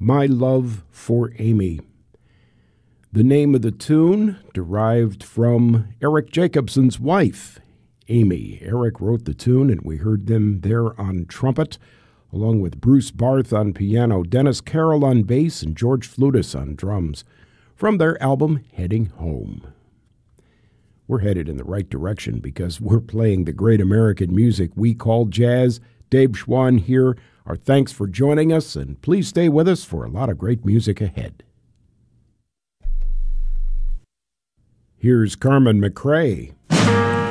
My Love for Amy. The name of the tune derived from Eric Jacobson's wife, Amy. Eric wrote the tune, and we heard them there on trumpet, along with Bruce Barth on piano, Dennis Carroll on bass, and George Flutis on drums, from their album Heading Home. We're headed in the right direction because we're playing the great American music we call jazz. Dave Schwann here. Our thanks for joining us, and please stay with us for a lot of great music ahead. Here's Carmen McRae.